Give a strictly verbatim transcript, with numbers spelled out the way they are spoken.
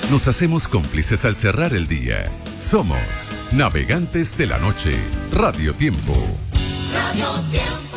Nos hacemos cómplices al cerrar el día. Somos Navegantes de la Noche. Radio Tiempo. Radio Tiempo.